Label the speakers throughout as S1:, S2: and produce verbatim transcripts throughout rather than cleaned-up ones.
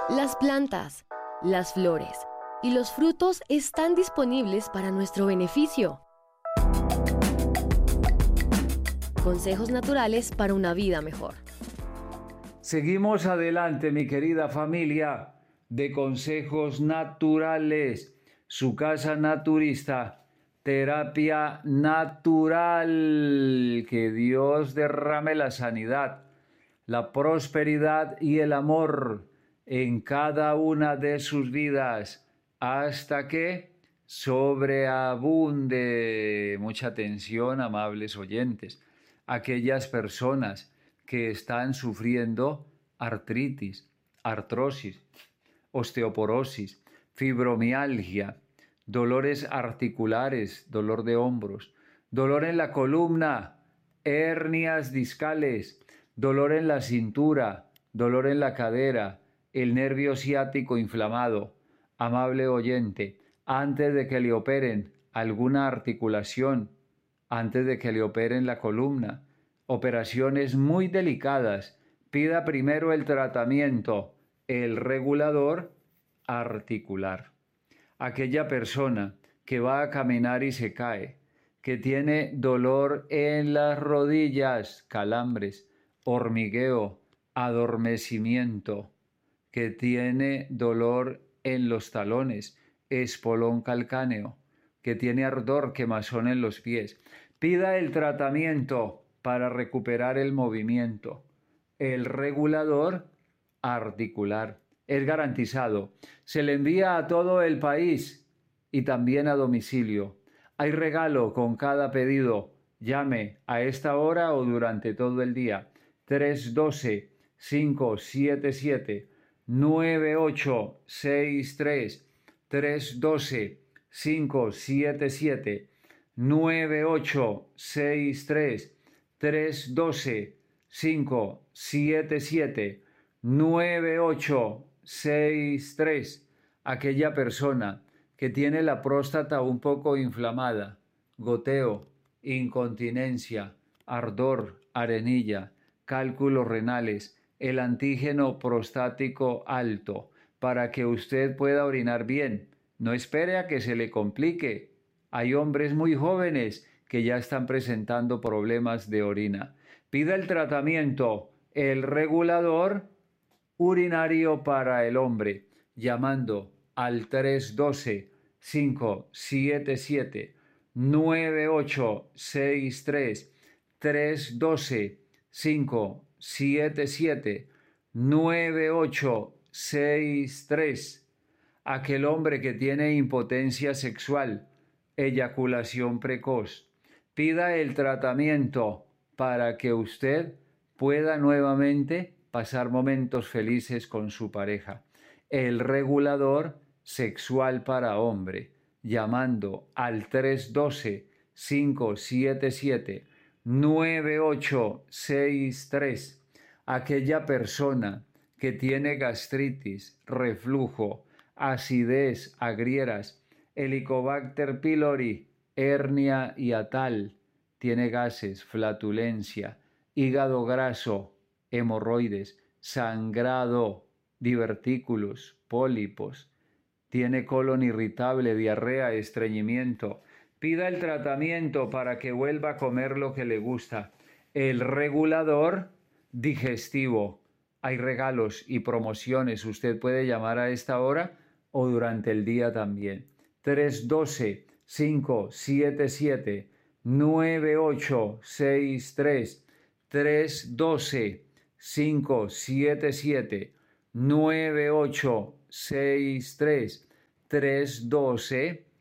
S1: Las plantas, las flores y los frutos están disponibles para nuestro beneficio. Consejos naturales para una vida mejor.
S2: Seguimos adelante, mi querida familia de Consejos Naturales, su casa naturista, terapia natural. Que Dios derrame la sanidad, la prosperidad y el amor en cada una de sus vidas hasta que sobreabunde. Mucha atención, amables oyentes. Aquellas personas que están sufriendo artritis, artrosis, osteoporosis, fibromialgia, dolores articulares, dolor de hombros, dolor en la columna, hernias discales, dolor en la cintura, dolor en la cadera, el nervio ciático inflamado. Amable oyente, antes de que le operen alguna articulación, antes de que le operen la columna, operaciones muy delicadas, pida primero el tratamiento, el regulador articular. Aquella persona que va a caminar y se cae, que tiene dolor en las rodillas, calambres, hormigueo, adormecimiento, que tiene dolor en los talones, espolón calcáneo, que tiene ardor, quemazón en los pies, pida el tratamiento para recuperar el movimiento. El regulador articular es garantizado. Se le envía a todo el país y también a domicilio. Hay regalo con cada pedido. Llame a esta hora o durante todo el día. tres uno dos, cinco siete siete, nueve ocho seis tres. tres uno dos, cinco siete siete, nueve ocho seis tres. tres uno dos, cinco siete siete, nueve ocho seis tres. Aquella persona que tiene la próstata un poco inflamada, goteo, incontinencia, ardor, arenilla, cálculos renales, el antígeno prostático alto, para que usted pueda orinar bien. No espere a que se le complique. Hay hombres muy jóvenes que ya están presentando problemas de orina. Pida el tratamiento, el regulador urinario para el hombre, llamando al tres uno dos, cinco siete siete, nueve ocho seis tres. tres uno dos, cinco siete siete, nueve ocho seis tres. Aquel hombre que tiene impotencia sexual, eyaculación precoz, pida el tratamiento para que usted pueda nuevamente pasar momentos felices con su pareja. El regulador sexual para hombre, llamando al tres uno dos, cinco siete siete, nueve ocho seis tres. Aquella persona que tiene gastritis, reflujo, acidez, agrieras, Helicobacter pylori, hernia hiatal, tiene gases, flatulencia, hígado graso, hemorroides, sangrado, divertículos, pólipos, tiene colon irritable, diarrea, estreñimiento. Pida el tratamiento para que vuelva a comer lo que le gusta. El regulador digestivo. Hay regalos y promociones. Usted puede llamar a esta hora o durante el día también. tres uno dos, cinco siete siete, nueve ocho seis tres. tres uno dos, cinco siete siete, nueve ocho seis tres. tres uno dos,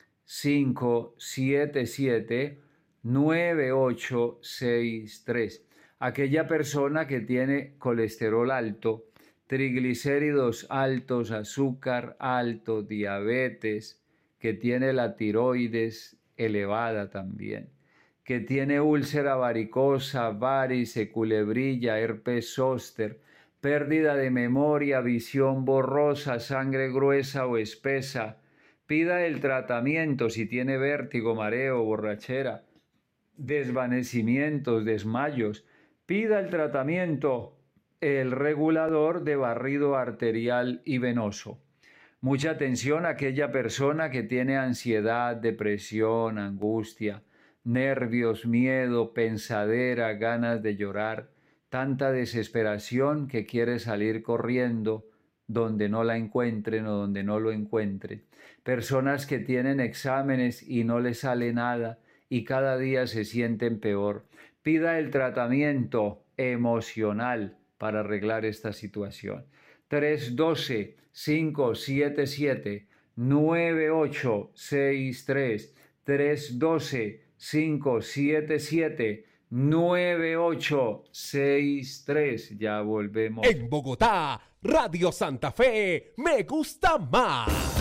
S2: cinco siete siete, nueve ocho seis tres. Aquella persona que tiene colesterol alto, triglicéridos altos, azúcar alto, diabetes, que tiene la tiroides elevada también, que tiene úlcera varicosa, varice, culebrilla, herpes zóster, pérdida de memoria, visión borrosa, sangre gruesa o espesa. Pida el tratamiento si tiene vértigo, mareo, borrachera, desvanecimientos, desmayos. Pida el tratamiento el regulador de barrido arterial y venoso. Mucha atención a aquella persona que tiene ansiedad, depresión, angustia, nervios, miedo, pensadera, ganas de llorar, tanta desesperación que quiere salir corriendo donde no la encuentren o donde no lo encuentren. Personas que tienen exámenes y no les sale nada y cada día se sienten peor. Pida el tratamiento emocional para arreglar esta situación. tres uno dos, cinco siete siete, nueve ocho seis tres. tres uno dos, cinco siete siete, nueve ocho seis tres. Ya volvemos.
S3: En Bogotá, Radio Santa Fe, me gusta más.